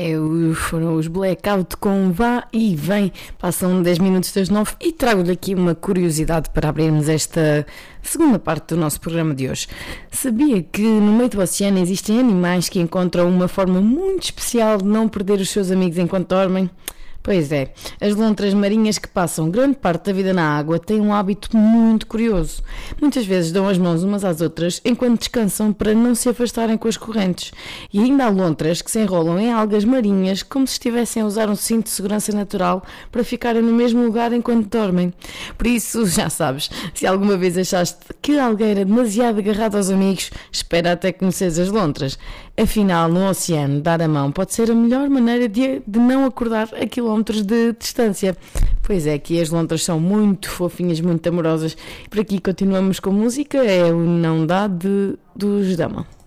Foram os Blackout com Vá e Vem. Passam 10 minutos das 9 e trago-lhe aqui uma curiosidade para abrirmos esta segunda parte do nosso programa de hoje. Sabia que no meio do oceano existem animais que encontram uma forma muito especial de não perder os seus amigos enquanto dormem? Pois é, as lontras marinhas que passam grande parte da vida na água têm um hábito muito curioso. Muitas vezes dão as mãos umas às outras enquanto descansam para não se afastarem com as correntes. E ainda há lontras que se enrolam em algas marinhas como se estivessem a usar um cinto de segurança natural para ficarem no mesmo lugar enquanto dormem. Por isso, já sabes, se alguma vez achaste que alguém era demasiado agarrado aos amigos, espera até conheceres as lontras. Afinal, no oceano, dar a mão pode ser a melhor maneira de não acordar a quilómetros de distância. Pois é, que as lontras são muito fofinhas, muito amorosas. Por aqui continuamos com música, é o Não Dá dos Dama.